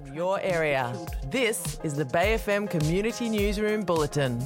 in your area. This is the Bay FM Community Newsroom Bulletin.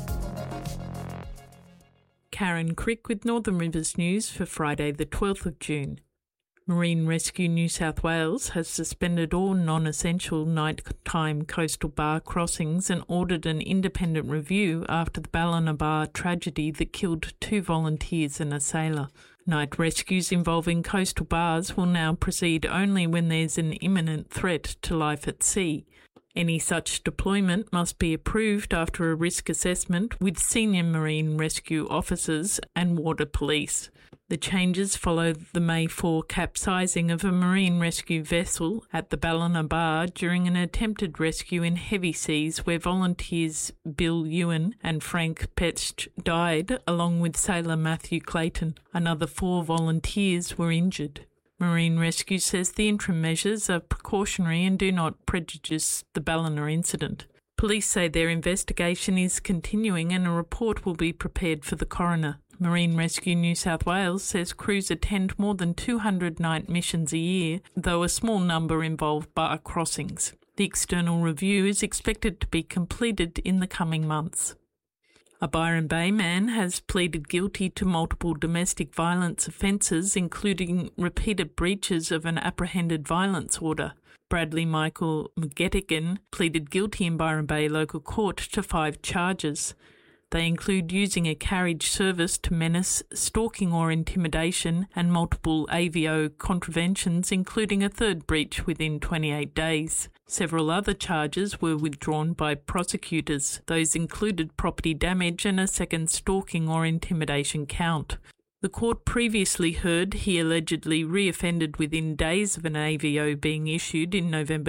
Karen Crick with Northern Rivers News for Friday the 12th of June. Marine Rescue New South Wales has suspended all non-essential nighttime coastal bar crossings and ordered an independent review after the Ballina Bar tragedy that killed 2 volunteers and a sailor. Night rescues involving coastal bars will now proceed only when there's an imminent threat to life at sea. Any such deployment must be approved after a risk assessment with senior marine rescue officers and water police. The changes follow the May 4 capsizing of a marine rescue vessel at the Ballina Bar during an attempted rescue in heavy seas where volunteers Bill Ewan and Frank Petsch died, along with sailor Matthew Clayton. Another 4 volunteers were injured. Marine Rescue says the interim measures are precautionary and do not prejudice the Ballina incident. Police say their investigation is continuing and a report will be prepared for the coroner. Marine Rescue New South Wales says crews attend more than 200 night missions a year, though a small number involve bar crossings. The external review is expected to be completed in the coming months. A Byron Bay man has pleaded guilty to multiple domestic violence offences, including repeated breaches of an apprehended violence order. Bradley Michael McGettigan pleaded guilty in Byron Bay Local Court to 5 charges. They include using a carriage service to menace, stalking or intimidation, and multiple AVO contraventions, including a 3rd breach within 28 days. Several other charges were withdrawn by prosecutors. Those included property damage and a 2nd stalking or intimidation count. The court previously heard he allegedly reoffended within days of an AVO being issued in November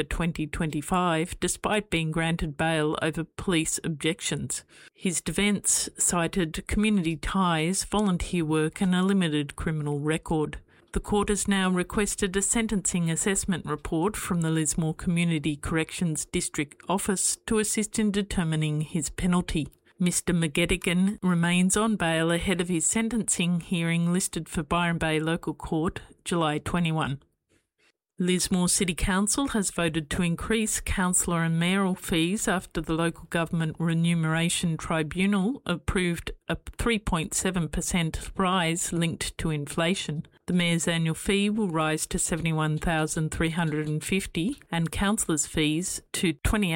2025, despite being granted bail over police objections. His defence cited community ties, volunteer work and a limited criminal record. The court has now requested a sentencing assessment report from the Lismore Community Corrections District Office to assist in determining his penalty. Mr McGettigan remains on bail ahead of his sentencing hearing listed for Byron Bay Local Court, July 21. Lismore City Council has voted to increase councillor and mayoral fees after the Local Government Remuneration Tribunal approved a 3.7% rise linked to inflation. The mayor's annual fee will rise to $71,350 and councillors' fees to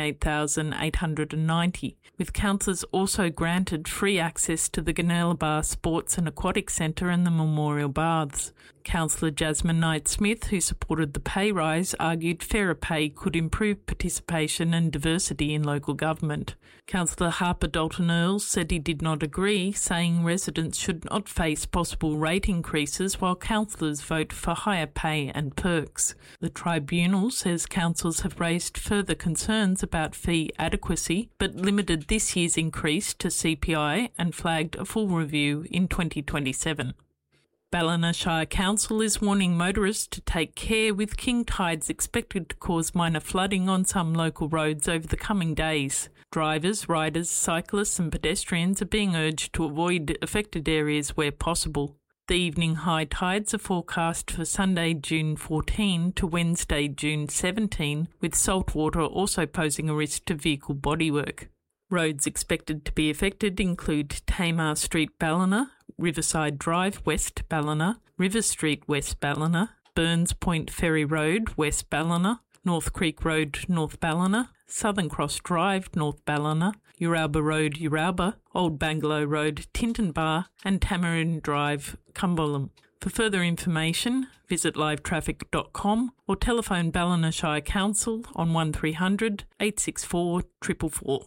$28,890, with councillors also granted free access to the Gunilla Bar Sports and Aquatic Centre and the Memorial Baths. Councillor Jasmine Knight-Smith, who supported the pay rise, argued fairer pay could improve participation and diversity in local government. Councillor Harper Dalton-Earls said he did not agree, saying residents should not face possible rate increases while councillors vote for higher pay and perks. The tribunal says councils have raised further concerns about fee adequacy, but limited this year's increase to CPI and flagged a full review in 2027. Ballina Shire Council is warning motorists to take care with king tides expected to cause minor flooding on some local roads over the coming days. Drivers, riders, cyclists and pedestrians are being urged to avoid affected areas where possible. The evening high tides are forecast for Sunday, June 14 to Wednesday, June 17, with saltwater also posing a risk to vehicle bodywork. Roads expected to be affected include Tamar Street, Ballina, Riverside Drive, West Ballina, River Street, West Ballina, Burns Point Ferry Road, West Ballina, North Creek Road, North Ballina, Southern Cross Drive, North Ballina, Uralba Road, Uralba, Old Bangalow Road, Tinton and Tamarind Drive, Cumberland. For further information, visit livetraffic.com or telephone Ballina Shire Council on 1300 864 444.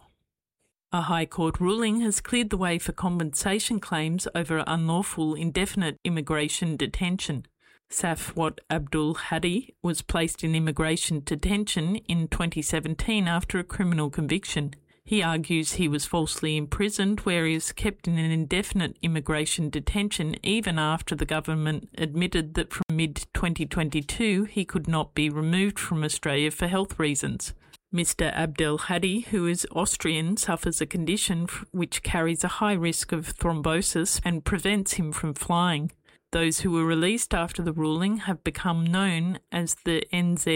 A High Court ruling has cleared the way for compensation claims over unlawful indefinite immigration detention. Safwat Abdul Hadi was placed in immigration detention in 2017 after a criminal conviction. He argues he was falsely imprisoned, where he was kept in an indefinite immigration detention even after the government admitted that from mid-2022 he could not be removed from Australia for health reasons. Mr. Abdel Hadi, who is Austrian, suffers a condition which carries a high risk of thrombosis and prevents him from flying. Those who were released after the ruling have become known as the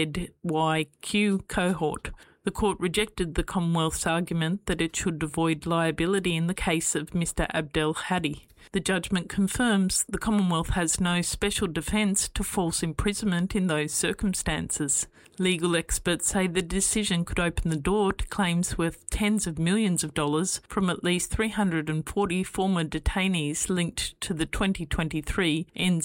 NZYQ cohort. The court rejected the Commonwealth's argument that it should avoid liability in the case of Mr Abdel Hadi. The judgment confirms the Commonwealth has no special defence to false imprisonment in those circumstances. Legal experts say the decision could open the door to claims worth tens of millions of dollars from at least 340 former detainees linked to the 2023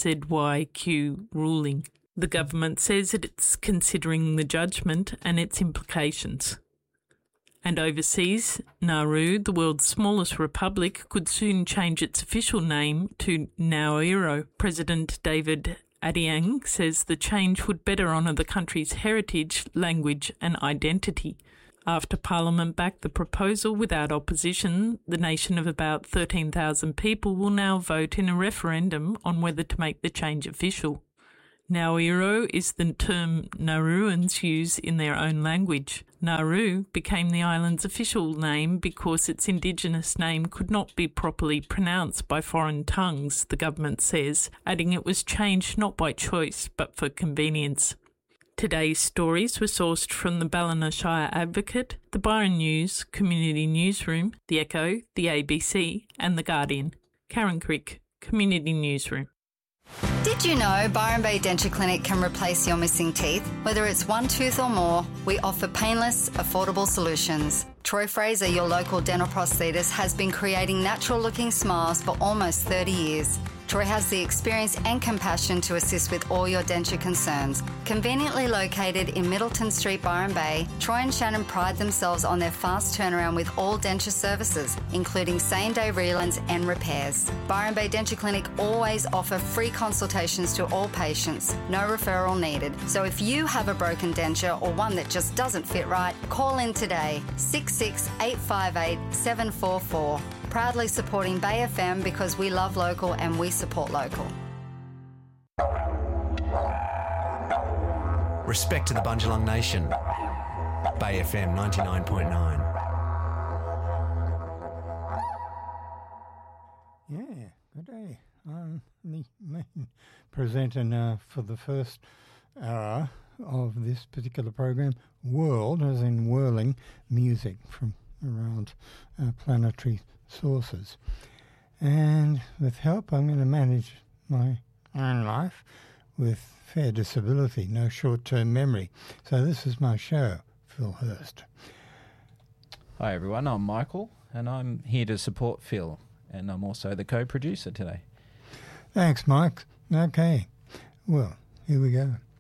NZYQ ruling. The government says it's considering the judgment and its implications. And overseas, Nauru, the world's smallest republic, could soon change its official name to Nauru. President David Adiang says the change would better honour the country's heritage, language and identity. After Parliament backed the proposal without opposition, the nation of about 13,000 people will now vote in a referendum on whether to make the change official. Nauru is the term Nauruans use in their own language. Nauru became the island's official name because its indigenous name could not be properly pronounced by foreign tongues, the government says, adding it was changed not by choice but for convenience. Today's stories were sourced from the Ballina Shire Advocate, the Byron News, Community Newsroom, The Echo, The ABC and The Guardian. Karen Crick, Community Newsroom. Did you know Byron Bay Denture Clinic can replace your missing teeth? Whether it's one tooth or more, we offer painless, affordable solutions. Troy Fraser, your local dental prosthetist, has been creating natural-looking smiles for almost 30 years. Troy has the experience and compassion to assist with all your denture concerns. Conveniently located in Middleton Street, Byron Bay, Troy and Shannon pride themselves on their fast turnaround with all denture services, including same-day relines and repairs. Byron Bay Denture Clinic always offer free consultations to all patients, no referral needed. So if you have a broken denture or one that just doesn't fit right, call in today, 858 744. Proudly supporting Bay FM because we love local and we support local. Respect to the Bundjalung Nation. Bay FM 99.9. Yeah, good day. I'm the main presenter now for the first hour of this particular program, World, as in whirling music from around planetary sources. And with help, I'm going to manage my own life with fair disability, no short-term memory. So this is my show, Phil Hurst. Hi everyone, I'm Michael and I'm here to support Phil, and I'm also the co-producer today. Thanks, Mike. Okay, well, here we go.